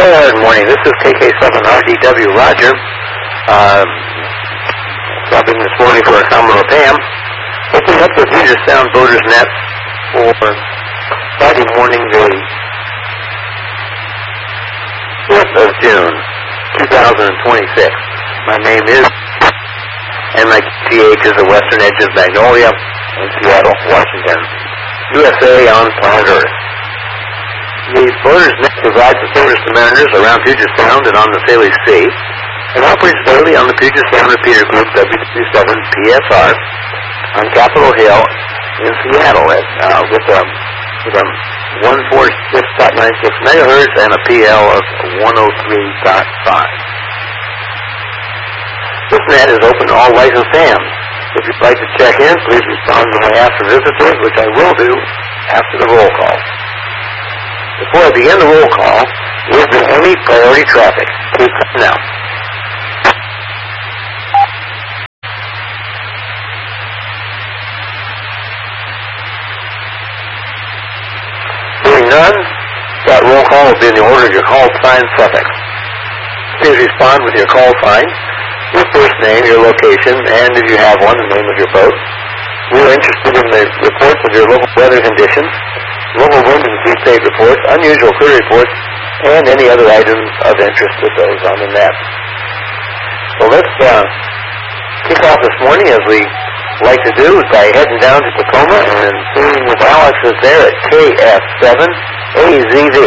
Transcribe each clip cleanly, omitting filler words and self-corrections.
Good morning. This is KK7RDW Roger. Stopping this morning for a Commodore PAM. Opening up the Puget Sound Voters Net for Friday morning, the 4th of June, 2026. My name is, and my KTH is the western edge of Magnolia in Seattle, Washington, USA on planet Earth. The Voters Net provides the service to mariners around Puget Sound and on the Saley Sea, and operates daily on the Puget Sound Repeater Group W27PSR on Capitol Hill in Seattle with a 146.96 megahertz and a PL of 103.5. This net is open to all licensed hams. If you'd like to check in, please respond when I ask for visitors, which I will do after the roll call. Before I begin the roll call, is there any priority traffic? Please come now. Hearing none, that roll call will be in the order of your call sign suffix. Please respond with your call sign, your first name, your location, and if you have one, the name of your boat. We are interested in the reports of your local weather conditions, local wind and sea state reports, unusual clear reports, and any other items of interest with those on the net. So let's kick off this morning, as we like to do, by heading down to Tacoma and seeing if Alex is there at KF7AZV.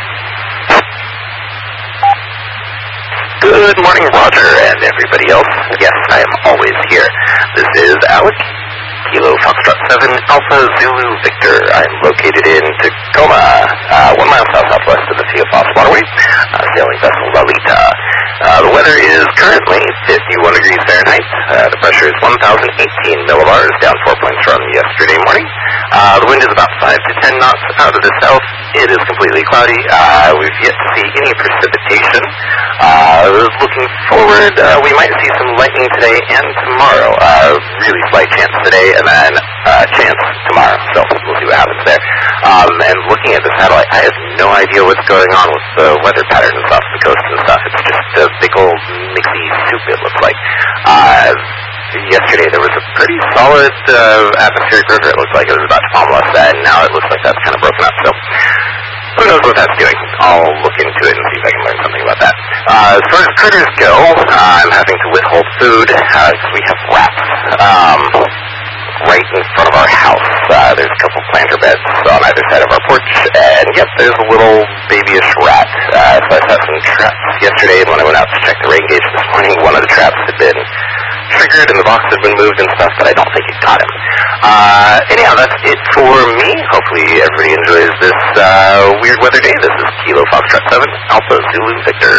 Good morning, Roger, and everybody else. Yes, I am always here. This is Alex. Kilo Foxtrot 7 Alpha Zulu Victor. I'm located in Tacoma, 1 mile southwest of the Theophos Waterway, sailing vessel Lalita. The weather is currently 51 degrees Fahrenheit. The pressure is 1,018 millibars, down 4 points from yesterday morning. The wind is about 5 to 10 knots out of the south. It is completely cloudy. We've yet to see any precipitation. Looking forward, we might see some lightning today and tomorrow. Really slight chance today, and then chance tomorrow. So we'll see what happens there. And looking at the satellite, I have no idea what's going on with the weather patterns off the coast and stuff. It's just a big old mixy soup, it looks like. Yesterday there was a pretty solid atmospheric river. It looked like it was about to pummel us, and now it looks like that's kind of broken up. So who knows what that's doing? I'll look into it and see if I can learn something about that. As far as critters go, I'm having to withhold food because we have rats right in front of our house. There's a couple planter beds on either side of our porch, and yep, there's a little babyish rat. So I saw some traps yesterday, and when I went out to check the rain gauge this morning, one of the traps had been triggered and the box had been moved and stuff, but I don't think it got him. Anyhow, that's it for me. Hopefully everybody enjoys this weird weather day. This is Kilo Foxtrot 7 Alpha Zulu Victor.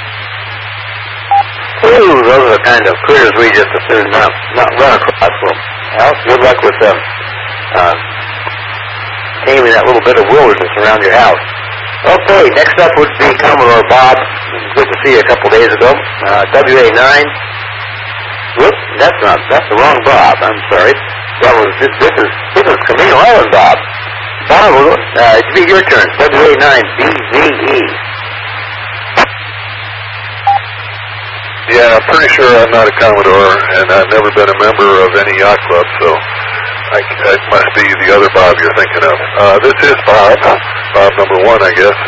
Ooh, those are the kind of critters we just assume not run across. Well, good luck with taming that little bit of wilderness around your house. Okay, next up would be Commodore Bob. Good to see you a couple days ago. WA9. Whoops, that's the wrong Bob. I'm sorry. This is Camino Island Bob. Bob, it'd be your turn. WA9BZE. Yeah, I'm pretty sure I'm not a Commodore, and I've never been a member of any yacht club, so it must be the other Bob you're thinking of. This is Bob number 1, I guess.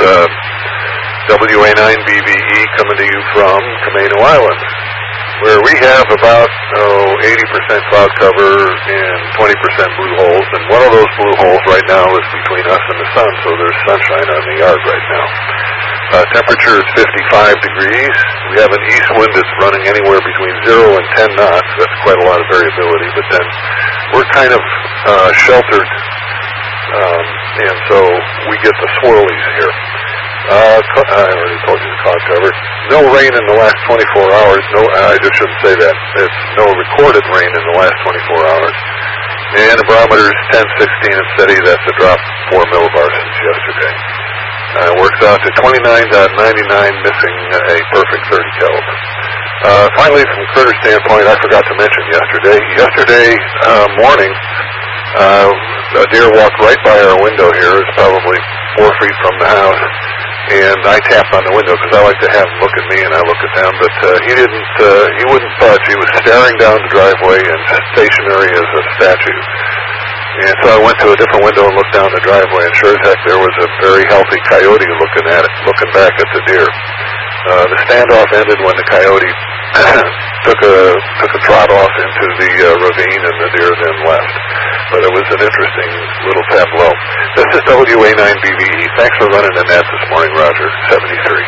WA9BVE coming to you from Camino Island, where we have about 80% cloud cover and 20% blue holes, and one of those blue holes right now is between us and the sun, so there's sunshine on the yard right now. Temperature is 55 degrees. We have an east wind that's running anywhere between 0 and 10 knots. That's quite a lot of variability, but then we're kind of sheltered, and so we get the swirlies here. I already told you the cloud cover. No rain in the last 24 hours. I just shouldn't say that. It's no recorded rain in the last 24 hours. And the barometer is 1016 and steady. That's a drop 4 millibars since yesterday. Works out to 29.99, missing a perfect 30 caliber. Finally, from critter standpoint, I forgot to mention yesterday. Yesterday morning, a deer walked right by our window here. It's probably 4 feet from the house. And I tapped on the window because I like to have them look at me and I look at them, but he didn't, he wouldn't budge. He was staring down the driveway and stationary as a statue. And so I went to a different window and looked down the driveway, and sure as heck, there was a very healthy coyote looking back at the deer. The standoff ended when the coyote took a trot off into the ravine, and the deer then left. But it was an interesting little tableau. This is WA9BVE. Thanks for running the net this morning, Roger. 73.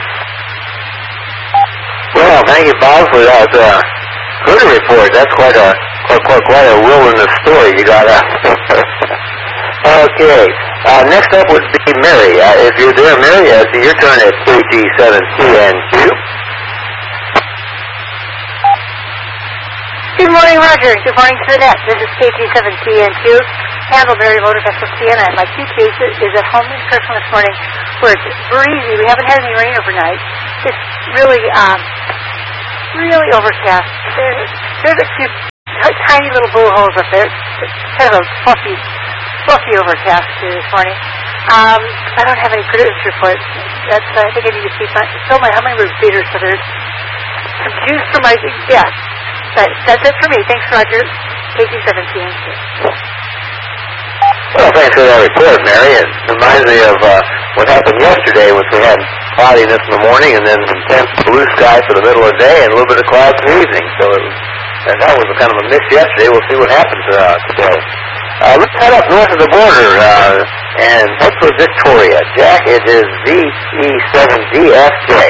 Well, thank you, Bob, for that critter report. That's quite a wilderness story you got out. Okay. Next up would be Mary. If you're there, Mary, it's your turn at KG7TNQ. Good morning, Roger. Good morning to the net. This is KG7TNQ. Handle Mary Motor Vessel Sienna. My key case is at home in Kirkland this morning where it's breezy. We haven't had any rain overnight. It's really overcast. There's a few tiny little blue holes up there. It's kind of a fluffy overcast this morning. I don't have any critters to report. I think I need to fill my hummingbird feeder so there's some juice for my guests. That's it for me. Thanks, Roger. KG17. Well, thanks for that report, Mary. It reminds me of what happened yesterday, which we had cloudiness in the morning and then intense blue sky for the middle of the day and a little bit of clouds in the evening. So that was kind of a miss yesterday. We'll see what happens today. Let's head up north of the border and head for Victoria. Jack, it is VE7DFJ.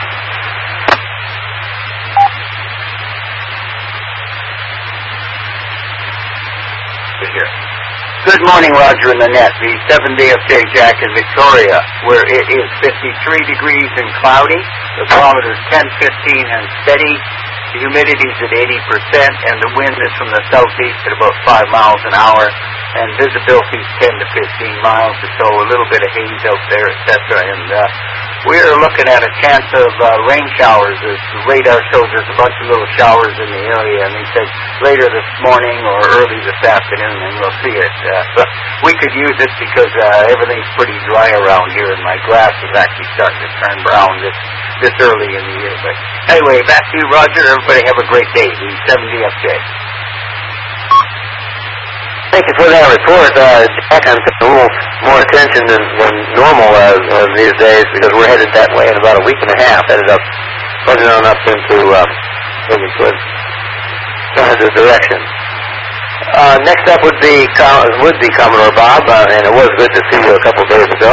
Here. Good morning, Roger and the net. The 7DFJ Jack in Victoria, where it is 53 degrees and cloudy. The barometer is 10-15 and steady. The humidity is at 80%, and the wind is from the southeast at about 5 miles an hour, and visibility is 10 to 15 miles or so, a little bit of haze out there, etc. And we're looking at a chance of rain showers. The radar shows there's a bunch of little showers in the area, and he said later this morning or early this afternoon, and we'll see it. But we could use it because everything's pretty dry around here, and my grass is actually starting to turn brown this early in the year. But anyway, back to you, Roger. Everybody have a great day. The 7DFJ. Thank you for that report, Jack. I'm paying a little more attention than normal these days because we're headed that way in about a week and a half. Headed up, plugging on up into the direction. Next up would be Commodore Bob, and it was good to see you a couple of days ago.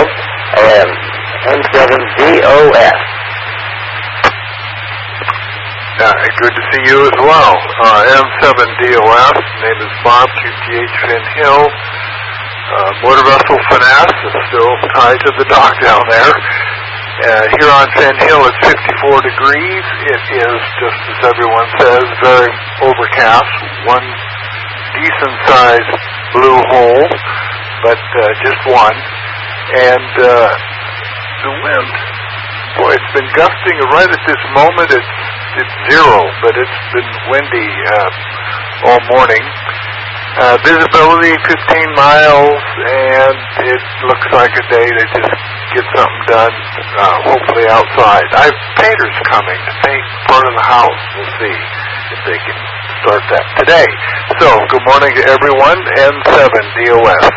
M7DOS. Good to see you as well. M7DOS, name is Bob, QTH Finn Hill. Motor vessel Finesse is still tied to the dock down there. Here on Finn Hill it's 54 degrees. It is, just as everyone says, very overcast. One decent-sized blue hole, but just one. And the wind, boy, it's been gusting right at this moment. It's zero, but it's been windy all morning. Visibility 15 miles, and it looks like a day to just get something done, hopefully outside. I have painters coming to paint part of the house. We'll see if they can start that today. So, good morning to everyone, M7DOS.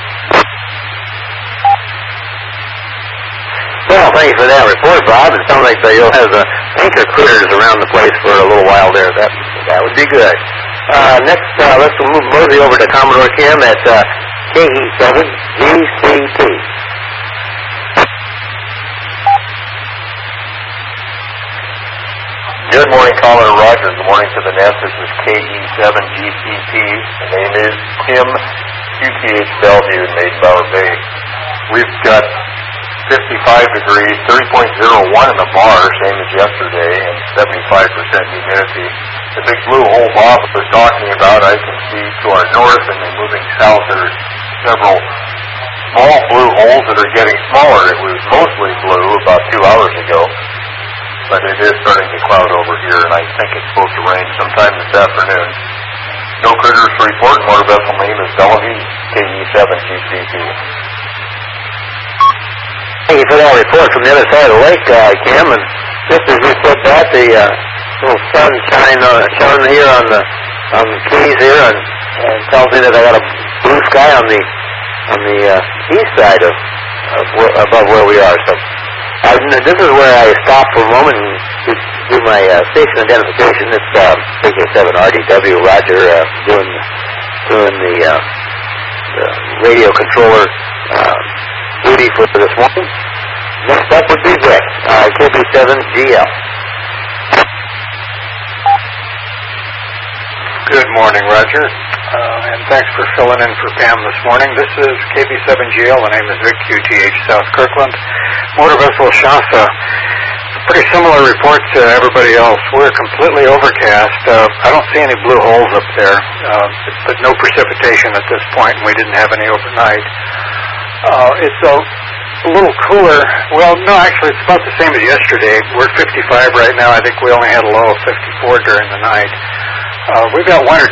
Well, thank you for that report, Bob. It sounds like you'll have anchor critters around the place for a little while there. That would be good. Next, let's mosey over to Commodore Kim at KE7GCT. Good morning, Commodore Roger. Good morning to the net. This is KE7GCT. The name is Kim, QTH Bellevue in Maiden Bay. We've got 55 degrees, 30.01 in the bar, same as yesterday, and 75% humidity. The big blue hole Bob was talking about, I can see to our north, and then moving south, there's several small blue holes that are getting smaller. It was mostly blue about 2 hours ago, but it is starting to cloud over here, and I think it's supposed to rain sometime this afternoon. No critters to report. Motor vessel name is Bellevue, KE7GCT. Thank you for that report from the other side of the lake, Kim. And just as you said that, the little sunshine shone here on the keys here, and tells me that I got a blue sky on the east side of above where we are. So this is where I stop for a moment and do my station identification. It's KK7 RDW Roger doing the radio controller duty for this morning. Next up would be Brett, KB7GL. Good morning, Roger, and thanks for filling in for Pam this morning. This is KB7GL. My name is Vic, QTH South Kirkland. Motor vessel Shasta. Pretty similar report to everybody else. We're completely overcast. I don't see any blue holes up there, but no precipitation at this point, and we didn't have any overnight. It's a little cooler. Well, no, actually, it's about the same as yesterday. We're at 55 right now. I think we only had a low of 54 during the night. We've got 1 or